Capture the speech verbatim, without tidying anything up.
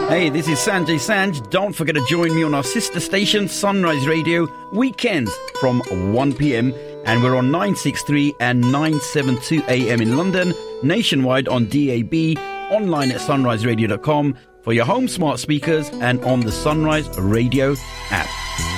Hey, this is Sanjay Sanj. Don't forget to join me on our sister station, Sunrise Radio, weekends from one p.m. And we're on nine sixty-three and nine seventy-two A M in London, nationwide on D A B, online at sunrise radio dot com, for your home smart speakers and on the Sunrise Radio app.